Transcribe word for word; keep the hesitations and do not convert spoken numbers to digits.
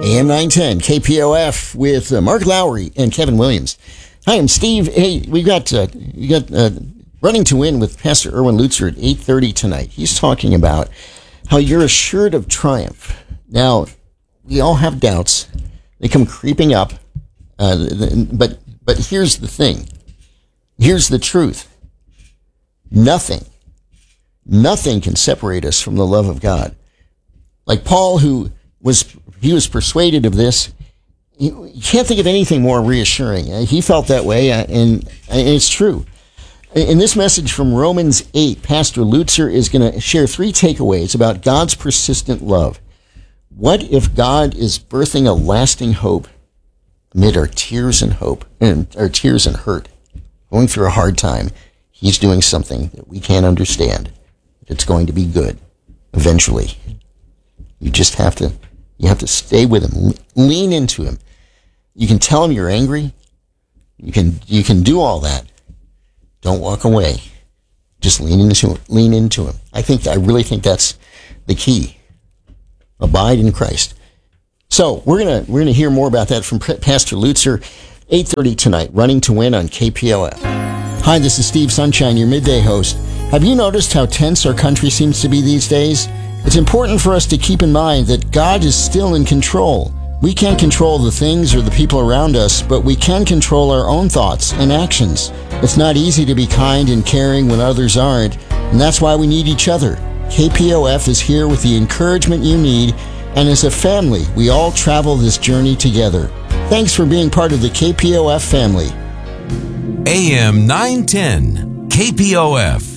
A M nine ten, K P O F with uh, Mark Lowry and Kevin Williams. Hi, I'm Steve. Hey, we got uh, we got uh, Running to Win with Pastor Erwin Lutzer at eight thirty tonight. He's talking about how you're assured of triumph. Now, we all have doubts. They come creeping up. Uh, but but here's the thing. Here's the truth. Nothing, nothing can separate us from the love of God. Like Paul, who was, he was persuaded of this. You can't think of anything more reassuring. He felt that way, and, and it's true. In this message from Romans eight, Pastor Lutzer is going to share three takeaways about God's persistent love. What if God is birthing a lasting hope amid our tears and hope, and our tears and hurt, going through a hard time? He's doing something that we can't understand. It's going to be good eventually. You just have to, you have to stay with him, lean into him. You can tell him you're angry. You can, you can do all that. Don't walk away. Just lean into him. Lean into him. I think, I really think that's the key. Abide in Christ. So we're gonna we're gonna hear more about that from Pastor Lutzer, eight thirty tonight. Running to Win on K P O F. Hi, this is Steve Sunshine, your midday host. Have you noticed how tense our country seems to be these days? It's important for us to keep in mind that God is still in control. We can't control the things or the people around us, but we can control our own thoughts and actions. It's not easy to be kind and caring when others aren't, and that's why we need each other. K P O F is here with the encouragement you need, and as a family, we all travel this journey together. Thanks for being part of the K P O F family. A M nine ten, K P O F.